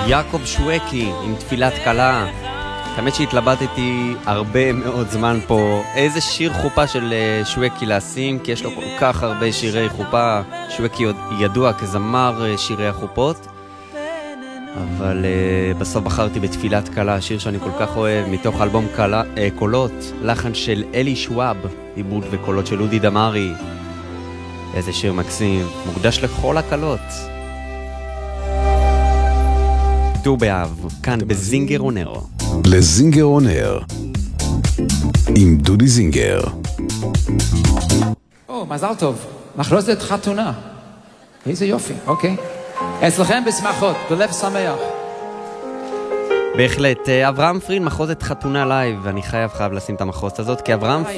יעקב שווקי עם תפילת קלה. האמת שהתלבטתי הרבה מאוד זמן פה איזה שיר חופה של שווקי לשים, כי יש לו כל כך הרבה שירי חופה. שווקי ידוע כזמר שירי החופות, אבל בסוף בחרתי בתפילת קלה, שיר שאני כל כך אוהב, מתוך אלבום קולות, לחן של אלי שוואב, עיבוד וקולות של אודי דמרי. איזה שיר מקסים, מוקדש לכל הקלות. ט"ו באב, כאן בזינגר אונר. לזינגר אונר עם דודי זינגר. מזל טוב, מחרוזת חתונה. איזה יופי, אוקיי. אצלכם בשמחות, בלב שמח. בהחלט, אברהם פריד, מחוזת חתונה לייב, ואני חייב לשים את המחוזת הזאת, כי אברהם